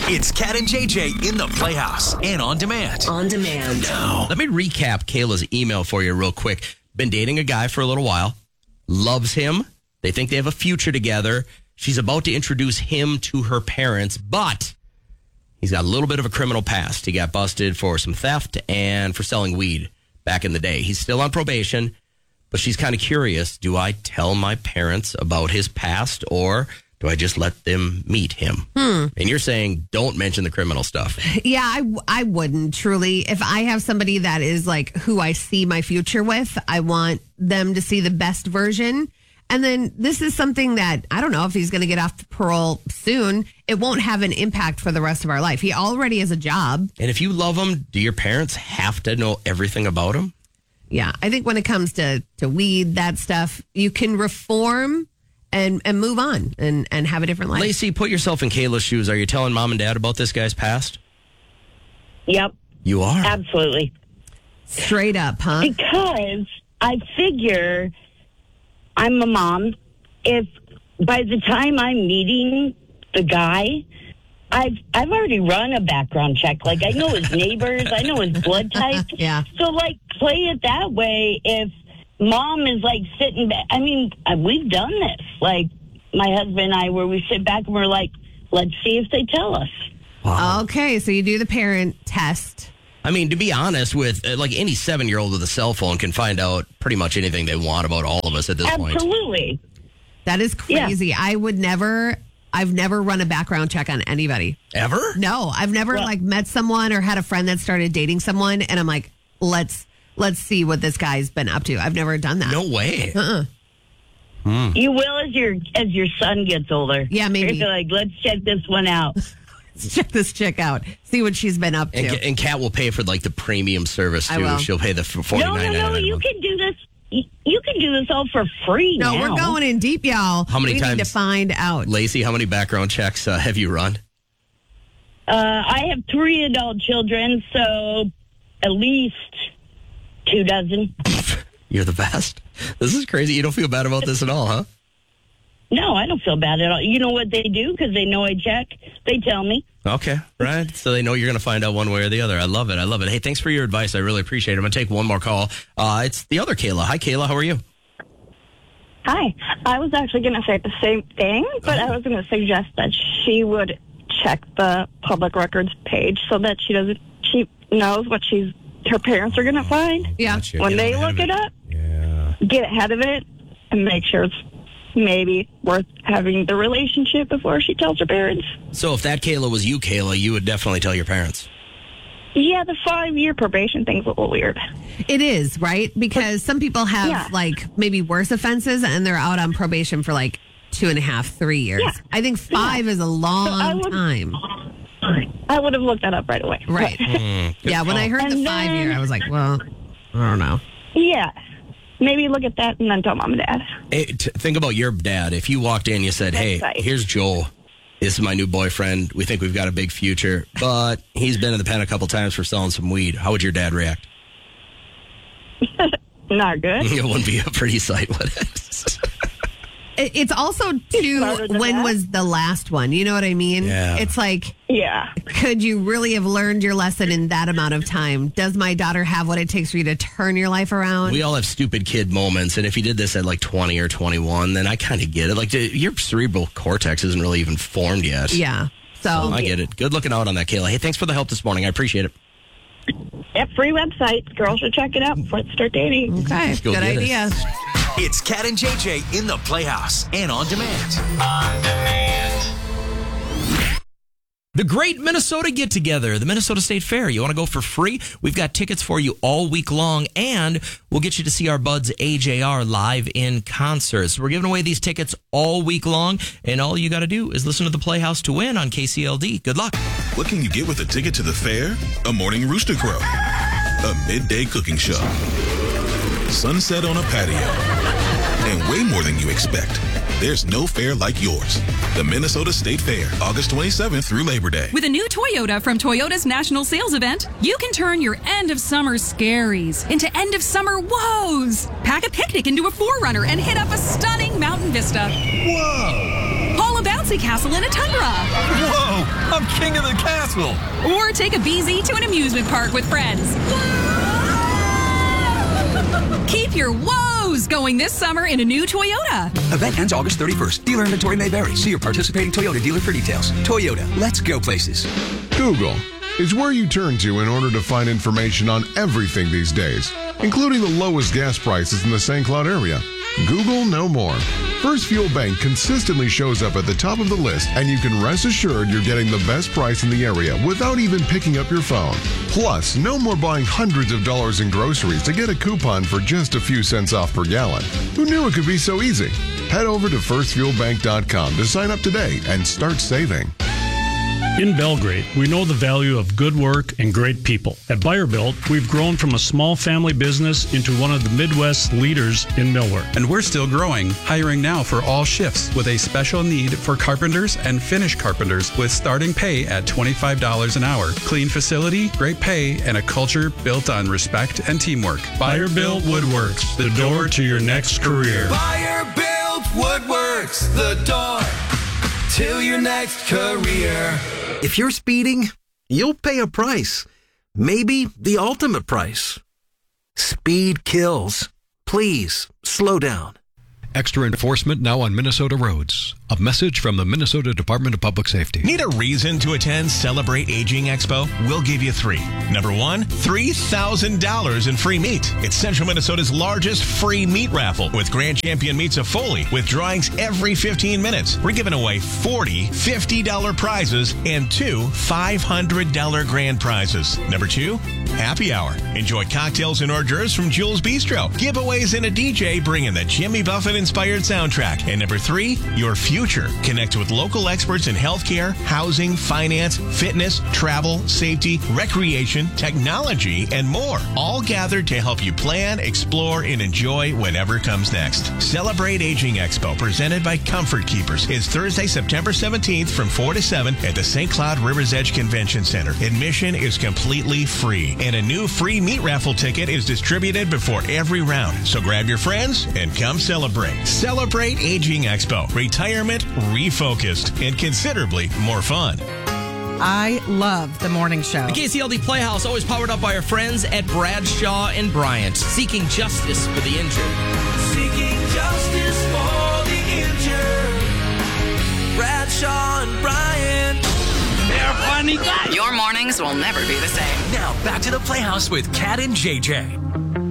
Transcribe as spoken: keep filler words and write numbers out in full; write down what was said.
It's Cat and J J in the Playhouse and on demand. On demand. Now. Let me recap Kayla's email for you real quick. Been dating a guy for a little while. Loves him. They think they have a future together. She's about to introduce him to her parents, but he's got a little bit of a criminal past. He got busted for some theft and for selling weed back in the day. He's still on probation, but she's kind of curious. Do I tell my parents about his past, or do I just let them meet him? Hmm. And you're saying don't mention the criminal stuff. Yeah, I, I wouldn't truly. If I have somebody that is like who I see my future with, I want them to see the best version. And then this is something that, I don't know if he's going to get off parole soon. It won't have an impact for the rest of our life. He already has a job. And if you love him, do your parents have to know everything about him? Yeah, I think when it comes to, to weed, that stuff, you can reform and, and move on and, and have a different life. Lacey, put yourself in Kayla's shoes. Are you telling mom and dad about this guy's past? Yep. You are? Absolutely. Straight up, huh? Because I figure I'm a mom. If by the time I'm meeting the guy, I've I've already run a background check. Like, I know his neighbors. I know his blood type. Yeah. So, like, play it that way. If mom is, like, sitting back. I mean, uh, we've done this. Like, my husband and I, where we sit back and we're like, let's see if they tell us. Wow. Okay, so you do the parent test. I mean, to be honest, with uh, like any seven-year-old with a cell phone can find out pretty much anything they want about all of us at this point. Absolutely. That is crazy. Yeah. I would never, I've never run a background check on anybody. Ever? No, I've never Well, like met someone or had a friend that started dating someone and I'm like, let's, let's see what this guy's been up to. I've never done that. No way. Uh-uh. Hmm. You will as your as your son gets older. Yeah, maybe. You're like, let's check this one out. Let's check this chick out. See what she's been up to. And, and Kat will pay for like the premium service I too. will. She'll pay the forty-nine No, no, ninety-nine no. a You month. can do this. You, you can do this all for free. no, now. we're going in deep, y'all. How many we times- need to find out. Lacey, how many background checks uh, have you run? Uh, I have three adult children, so at least two dozen. You're the best. This is crazy. You don't feel bad about this at all, huh? No, I don't feel bad at all. You know what they do? Because they know I check. They tell me. Okay, right. So they know you're going to find out one way or the other. I love it. I love it. Hey, thanks for your advice. I really appreciate it. I'm going to take one more call. Uh, it's the other Kayla. Hi, Kayla. How are you? Hi. I was actually going to say the same thing, but I was going to suggest that she would check the public records page so that she doesn't. She knows what she's her parents are going to find. Yeah. Gotcha. When Get they ahead look of it up, Yeah. get ahead of it and make sure it's maybe worth having the relationship before she tells her parents. So if that Kayla was you, Kayla, you would definitely tell your parents. Yeah, the five-year probation thing's a little weird. It is, right? Because some people have Yeah. like maybe worse offenses and they're out on probation for like two and a half, three years. Yeah. I think five is a long So I would- time. I would have looked that up right away. Right. Yeah, when I heard And the five then- year, I was like, well, I don't know. Yeah. Maybe look at that and then tell mom and dad. Hey, t- think about your dad. If you walked in, you said, hey, That's right. here's Joel. This is my new boyfriend. We think we've got a big future, but he's been in the pen a couple times for selling some weed. How would your dad react? Not good. It wouldn't be a pretty sight, would it? It- It's also too, smarter than when that. was the last one? You know what I mean? Yeah. It's like, Yeah. could you really have learned your lesson in that amount of time? Does my daughter have what it takes for you to turn your life around? We all have stupid kid moments, and if you did this at like twenty or twenty-one, then I kind of get it. Like, your cerebral cortex isn't really even formed yet. Yeah. So, I get it. Good looking out on that, Kayla. Hey, thanks for the help this morning. I appreciate it. Yep, free website. Girls should check it out before they start dating. okay, go good get it. idea. It's Cat and J J in the Playhouse and on demand. The Great Minnesota Get Together, the Minnesota State Fair. You want to go for free? We've got tickets for you all week long, and we'll get you to see our buds A J R live in concert. So we're giving away these tickets all week long, and all you got to do is listen to the Playhouse to win on K C L D. Good luck. What can you get with a ticket to the fair? A morning rooster crow, a midday cooking show, sunset on a patio, and way more than you expect. There's no fair like yours. The Minnesota State Fair, August twenty-seventh through Labor Day. With a new Toyota from Toyota's National Sales Event, you can turn your end of summer scaries into end of summer woes. Pack a picnic into a four runner and hit up a stunning mountain vista. Whoa! Haul a bouncy castle in a Tundra. Whoa! I'm king of the castle. Or take a B Z to an amusement park with friends. Keep your woes going this summer in a new Toyota. Event ends August thirty-first. Dealer inventory may vary. See your participating Toyota dealer for details. Toyota, let's go places. Google is where you turn to in order to find information on everything these days, including the lowest gas prices in the Saint Cloud area. Google no more. First Fuel Bank consistently shows up at the top of the list, and you can rest assured you're getting the best price in the area without even picking up your phone. Plus, no more buying hundreds of dollars in groceries to get a coupon for just a few cents off per gallon. Who knew it could be so easy? Head over to first fuel bank dot com to sign up today and start saving. In Belgrade, we know the value of good work and great people. At Buyer-Built, we've grown from a small family business into one of the Midwest leaders in millwork. And we're still growing, hiring now for all shifts with a special need for carpenters and finish carpenters with starting pay at twenty-five dollars an hour. Clean facility, great pay, and a culture built on respect and teamwork. Buyer-Built Woodworks, the door to your next career. Buyer-Built Woodworks, the door to your next career. If you're speeding, you'll pay a price. Maybe the ultimate price. Speed kills. Please, slow down. Extra enforcement now on Minnesota roads. A message from the Minnesota Department of Public Safety. Need a reason to attend Celebrate Aging Expo? We'll give you three. Number one, three thousand dollars in free meat. It's Central Minnesota's largest free meat raffle with Grand Champion Meats of Foley with drawings every fifteen minutes. We're giving away forty fifty dollars prizes and two five hundred dollars grand prizes. Number two, happy hour. Enjoy cocktails and hors d'oeuvres from Jules Bistro. Giveaways and a D J bringing the Jimmy Buffett inspired soundtrack. And number three, your future. Connect with local experts in healthcare, housing, finance, fitness, travel, safety, recreation, technology, and more. All gathered to help you plan, explore, and enjoy whatever comes next. Celebrate Aging Expo, presented by Comfort Keepers, is Thursday, September seventeenth from four to seven at the Saint Cloud Rivers Edge Convention Center. Admission is completely free, and a new free meat raffle ticket is distributed before every round. So grab your friends and come celebrate. Celebrate Aging Expo. Retirement refocused and considerably more fun. I love the morning show. The K C L D Playhouse, always powered up by our friends at Bradshaw and Bryant, seeking justice for the injured. Seeking justice for the injured. Bradshaw and Bryant. They're funny guys. Your mornings will never be the same. Now back to the Playhouse with Kat and J J.